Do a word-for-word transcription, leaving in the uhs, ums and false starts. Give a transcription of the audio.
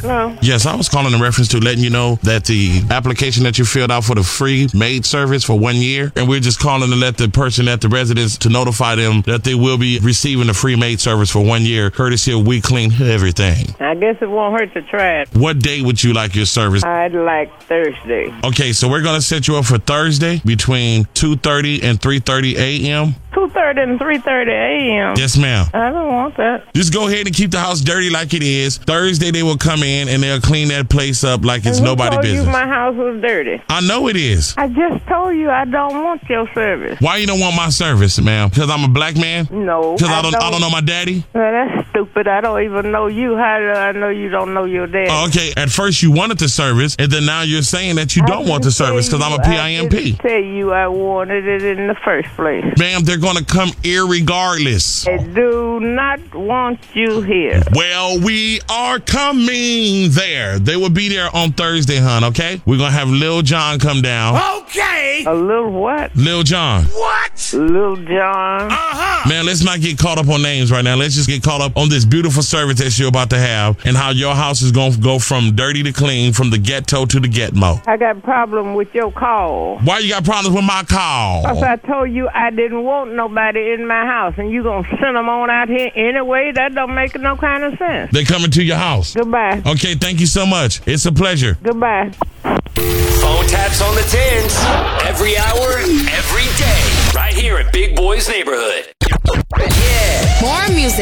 No. Yes, I was calling in reference to letting you know that the application that you filled out for the free maid service for one year, and we're just calling to let the person at the residence to notify them that they will be receiving the free maid service for one year, courtesy of We Clean Everything. I guess it won't hurt to try it. What day would you like your service? I'd like Thursday. Okay, so we're going to set you up for Thursday between two thirty and three thirty a.m. two thirty and three thirty a.m. Yes, ma'am. I don't want that. Just go ahead and keep the house dirty like it is. Thursday, they will come in and they'll clean that place up like it's Who nobody's told business. you my house was dirty? I know it is. I just told you I don't want your service. Why you don't want my service, ma'am? Because I'm a black man? No. Because I don't, I don't know my daddy? Well, that's stupid. I don't even know you. How do I know you don't know your dad? Oh, okay. At first you wanted the service, and then now you're saying that you don't want the service because I'm a P I M P. I didn't tell you I wanted it in the first place. Ma'am, they're going to come irregardless. I do not want you here. Well, we are coming there. They will be there on Thursday, hon, okay? We're going to have Lil John come down. Okay. A little what? Lil John. What? Lil John. Uh-huh. Man, let's not get caught up on names right now. Let's just get caught up on this beautiful service that you're about to have and how your house is going to go from dirty to clean, from the ghetto to the Getmo. I got a problem with your call. Why you got problems with my call? Because I told you I didn't want nobody in my house, and you going to send them on out here anyway? That don't make no kind of sense. They coming to your house. Goodbye. Okay, thank you so much. It's a pleasure. Goodbye. Phone taps on the tens. Every hour, every day. Right here at Big Boy's Neighborhood. Yeah. More music.